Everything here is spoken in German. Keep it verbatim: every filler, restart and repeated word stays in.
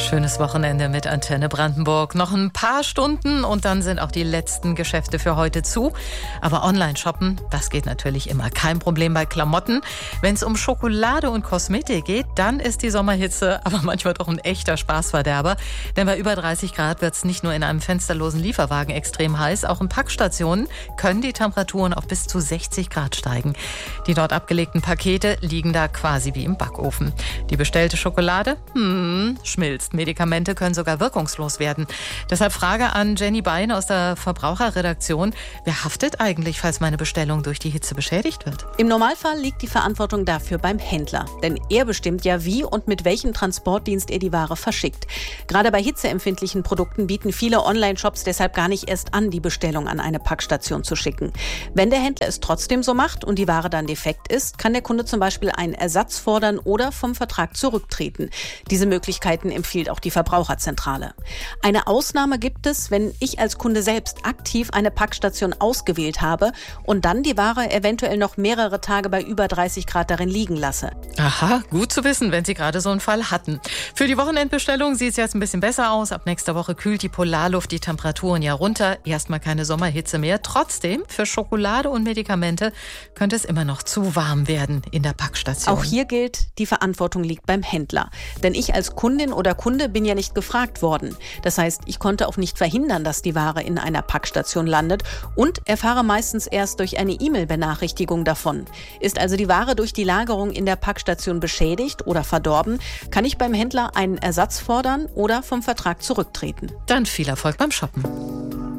Schönes Wochenende mit Antenne Brandenburg. Noch ein paar Stunden und dann sind auch die letzten Geschäfte für heute zu. Aber Online-Shoppen, das geht natürlich immer. Kein Problem bei Klamotten. Wenn es um Schokolade und Kosmetik geht, dann ist die Sommerhitze aber manchmal doch ein echter Spaßverderber. Denn bei über dreißig Grad wird es nicht nur in einem fensterlosen Lieferwagen extrem heiß, auch in Packstationen können die Temperaturen auf bis zu sechzig Grad steigen. Die dort abgelegten Pakete liegen da quasi wie im Backofen. Die bestellte Schokolade, hm, schmilzt. Medikamente können sogar wirkungslos werden. Deshalb Frage an Jenny Bein aus der Verbraucherredaktion. Wer haftet eigentlich, falls meine Bestellung durch die Hitze beschädigt wird? Im Normalfall liegt die Verantwortung dafür beim Händler. Denn er bestimmt ja, wie und mit welchem Transportdienst er die Ware verschickt. Gerade bei hitzeempfindlichen Produkten bieten viele Online-Shops deshalb gar nicht erst an, die Bestellung an eine Packstation zu schicken. Wenn der Händler es trotzdem so macht und die Ware dann defekt ist, kann der Kunde zum Beispiel einen Ersatz fordern oder vom Vertrag zurücktreten. Diese Möglichkeiten empfiehlt auch die Verbraucherzentrale. Eine Ausnahme gibt es, wenn ich als Kunde selbst aktiv eine Packstation ausgewählt habe und dann die Ware eventuell noch mehrere Tage bei über dreißig Grad darin liegen lasse. Aha, gut zu wissen, wenn Sie gerade so einen Fall hatten. Für die Wochenendbestellung sieht es jetzt ein bisschen besser aus. Ab nächster Woche kühlt die Polarluft die Temperaturen ja runter. Erstmal keine Sommerhitze mehr. Trotzdem, für Schokolade und Medikamente könnte es immer noch zu warm werden in der Packstation. Auch hier gilt, die Verantwortung liegt beim Händler. Denn ich als Kundin oder Kunde bin ja nicht gefragt worden. Das heißt, ich konnte auch nicht verhindern, dass die Ware in einer Packstation landet und erfahre meistens erst durch eine E-Mail-Benachrichtigung davon. Ist also die Ware durch die Lagerung in der Packstation beschädigt oder verdorben, kann ich beim Händler einen Ersatz fordern oder vom Vertrag zurücktreten. Dann viel Erfolg beim Shoppen.